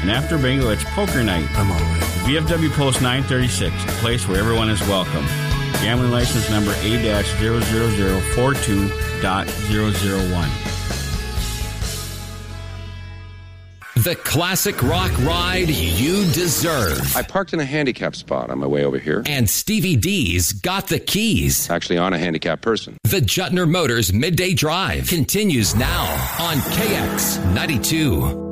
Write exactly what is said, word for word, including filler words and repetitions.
And after bingo, it's poker night. I'm all right. V F W Post nine thirty-six, a place where everyone is welcome. Gambling license number A zero zero zero four two dot zero zero one. The classic rock ride you deserve. I parked in a handicap spot on my way over here. And Stevie D's got the keys. Actually on a handicapped person. The Juttner Motors Midday Drive continues now on K X ninety-two.